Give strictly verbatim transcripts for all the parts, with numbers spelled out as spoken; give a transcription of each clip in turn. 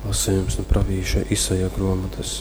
Lasījums no pravīša Isaja grāmatas.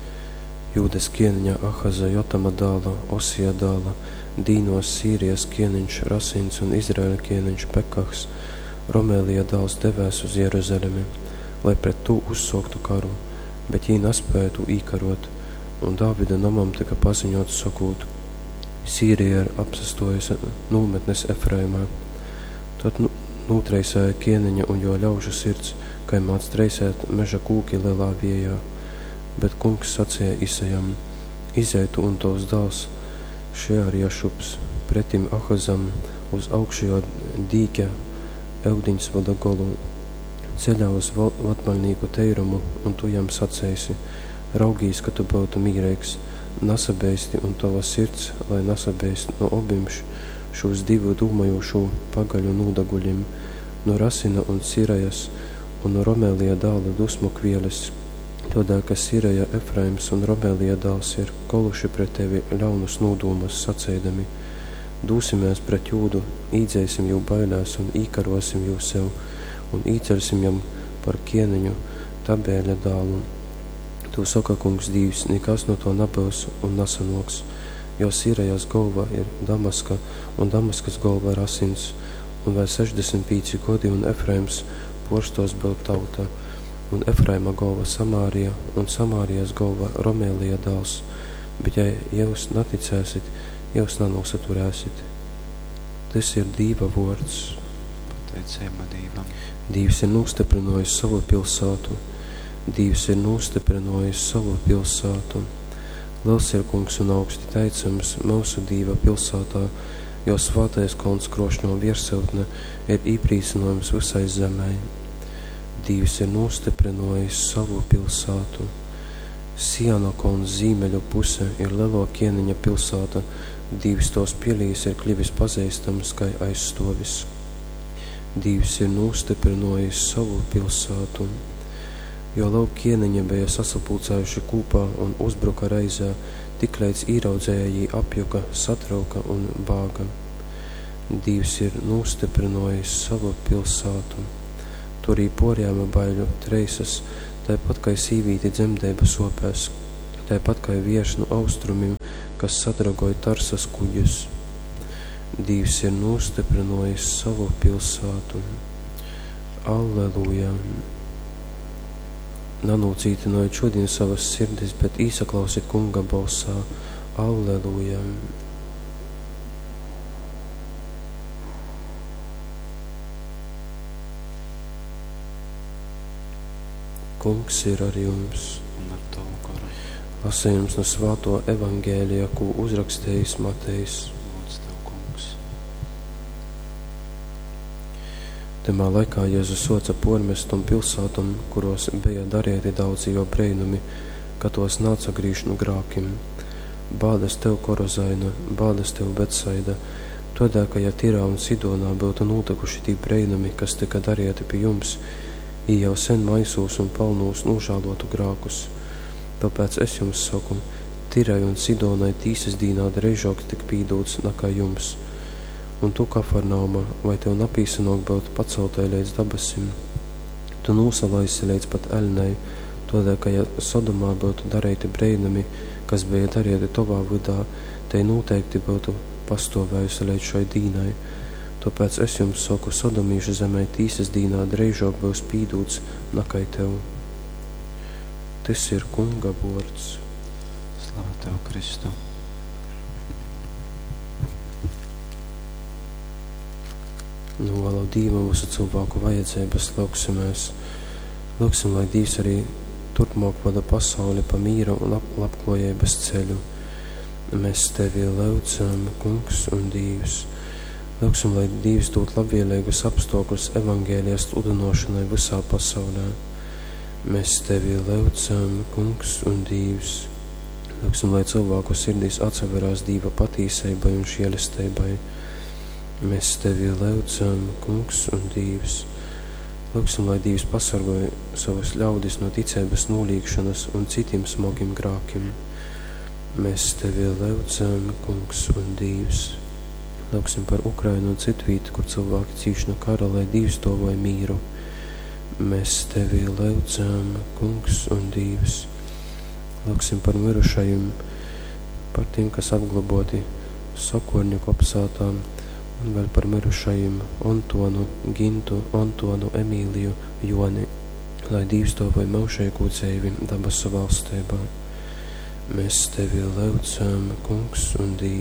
Jūdes ķēniņa Ahaza Jotama dāla, Osija dāla, Dīnos Sīrijas ķēniņš Rasins un Izraēla ķēniņš Pekahs, Romēlija dāls devēs uz Jeruzalemi, lai pret tu uzsoktu karu, bet jī nespēja tu īkarot, un Dāvida namam tika paziņots sakūt: Sīrija ir apsastojusi nūmetnes Efraimā. Tad nūtreisēja ķēniņa un jo ļaužu sirds, kai māc treisēt meža kūki lielā viejā. Bet kungs sacīja Isajam: Izeitu un tos dāls Šearjašups pretim Ahazam uz augšējo dīķa Eugdiņas vada golu, ceļā uz vatmaļnīku teirumu, un tu jam sacēsi: Raugīs, ka tu būtu mīreiks, nasabēsti un tava sirds, lai nasabēst no obimš šos divu dūmajošu pagaļu nūdaguļim, no Rasina un Sirajas un no Romēlija dāla dusmu kvielis, todēļ, ka Siraja, Efraims un Romēlija dāls ir koluši pret tevi ļaunus nūdūmus sacēdami: Dūsimies pret Jūdu, īdzēsim jū bailēs un īkarosim jū sev, un īcersim jam par ķēniņu Tabēļa dālu. Tu saka, kungs Dīvs, nekas no to nabūs un nasanoks, jo Sīrajas galva ir Damaska, un Damaskas galva Rasins, un vēl sešdesmit pīci godi, un Efraims porstos vēl tauta, un Efraima galva Samārija, un Samārijas galva Romēlija dāls, bet ja jūs neticēsit, jūs nenosaturēsit. Tas ir Dīva vārds. Pateicēma Dīvam. Dīvs ir nostiprinājis savu pilsētu. Dīvs ir nostiprinājis savu pilsētu. Liels ir kungs un augsti teicams mūsu Dīva pilsētā, jo svātais kalns krošņo vierseltne ir īprīcinājums visai zemē. Dīvs ir nostiprinājis savu pilsētu. Siena kalns zīmeļu puse ir lielo ķēniņa pilsēta. Dīvs tos pielīs ir klivis pazīstams kai aizstovis. Dīvs ir nostiprinājis savu pilsētu. Jo lau ķēniņa bija sasapulcējuši kūpā un uzbruka reizē, tik līdz īraudzēja jī apjuka, satrauka un bāga. Dīvs ir nostiprinājis savu pilsētu. Turī porjāma baiļu treisas, tāpat kai sīvīti dzemdēba sopēs, tāpat kai viešnu austrumim, kas sadragoja Tarsas kuģus. Dīvs ir nostiprinājis savu pilsētu. Alleluja! Nanūcītinojiet šodien savas sirdis, bet īsaklausiet kunga balsā. Alleluja! Kungs ir ar jums. Un ar tavu garu. Lasījums no svāto evangēlijā, ko uzrakstējis Matejs. Lūdz tev, kungs. Tamā laikā Jēzus soca pormestum pilsātum, kuros bija darīti daudzi jo breinumi, ka tos nāca grīšnu grākim. Bādas tev, Korozaina, bādas tev, Betsaida, todēļ, ka ja Tirā un Sidonā būtu notikuši tī breinumi, kas tika darīti pie jums, I jau sen maisūs un palnūs nožālotu grākus. Tāpēc es jums saku, Tirai un Sidonai tīsas dīnā dreižāk tik pīdūts nekā jums. Un tu, Kafarnauma, vai tev napīsanāk būt paceltai līdz dabasim? Tu nūsalaisi līdz pat Elnei, todēļ, ka ja Sodomā būtu darīti breinumi, kas bija darīti tovā vidā, tai noteikti būtu pastovējusi līdz šai dīnai. Tāpēc es jums saku, sodomīšu zemē tīsas dīnā dreižāk būs pīdūts nakai tev. Tas ir kunga vārds. Slava tev, Kristu. Novēlau Dīvam visu cilvēku vajadzības, lūksimies. Lūksim, lai Dīvs arī turpmāk vada pasauli pa mīra un lab labklājības ceļu. Mēs tevi lūdzam, kungs un Dīvs. Lūksim, lai Dīvs dot labvēlīgus apstākļus evangēlijas sludinošanai visā pasaulē. Mēs tevi lūdzam, kungs un Dīvs. Lūksim, lai cilvēku sirdīs atseverās Dīva patīsībai un žēlisteibai. Mēs tevi lūdzam, kungs un Dīvs. Lūksim, lai Dīvs pasargoja savas ļaudis no ticības nolīgšanas un citiem smagiem grākiem. Mēs tevi lūdzam, kungs un Dīvs. Lūksim par Ukrainu un citu vietu, kur cilvēki cīš no kara, lai Dīvs dāvāj mīru. Mēs Tevi lūdzam, Kungs un Dīvs. Lūksim par mirušajiem, par tiem, kas apglaboti Sokorņu kopsātām, un vēl par mirušajiem Antonu, Gintu, Antonu, Emīliju, Joni, lai Dīvs dāvāj mūžīgu dzīvi debesu valstībā. Mēs Tevi lūdzam, Kungs un Dīvs.